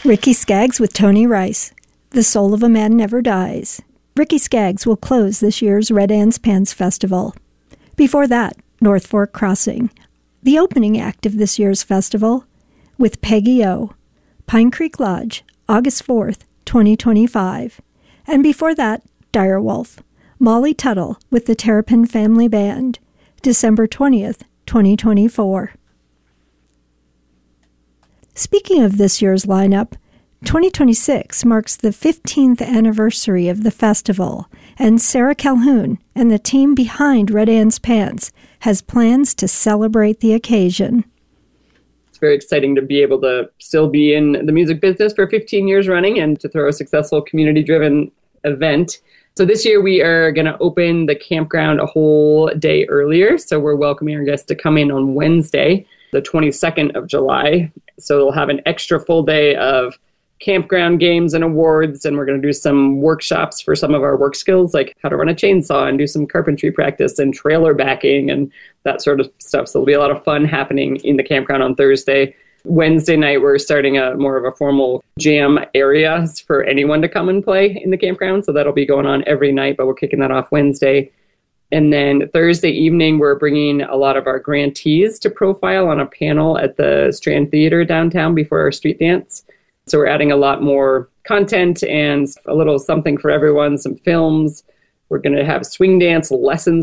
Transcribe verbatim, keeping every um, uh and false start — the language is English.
Ricky Skaggs with Tony Rice. The Soul of a Man Never Dies. Ricky Skaggs will close this year's Red Ants Pants Festival. Before that, North Fork Crossing, the opening act of this year's festival, with Peggy O. Pine Creek Lodge, August fourth, twenty twenty-five. And before that, Direwolf, Molly Tuttle with the Terrapin Family Band, December twentieth, twenty twenty-four. Speaking of this year's lineup, twenty twenty-six marks the fifteenth anniversary of the festival, and Sarah Calhoun and the team behind Red Ants Pants has plans to celebrate the occasion. It's very exciting to be able to still be in the music business for fifteen years running and to throw a successful community-driven event. So this year we are going to open the campground a whole day earlier, so we're welcoming our guests to come in on Wednesday, the twenty-second of July. So we'll have an extra full day of campground games and awards, and we're going to do some workshops for some of our work skills, like how to run a chainsaw and do some carpentry practice and trailer backing and that sort of stuff. So there'll be a lot of fun happening in the campground on Thursday. Wednesday night, we're starting a more of a formal jam area for anyone to come and play in the campground. So that'll be going on every night, but we're kicking that off Wednesday. And then Thursday evening, we're bringing a lot of our grantees to profile on a panel at the Strand Theater downtown before our street dance. So we're adding a lot more content and a little something for everyone, some films. We're going to have swing dance lessons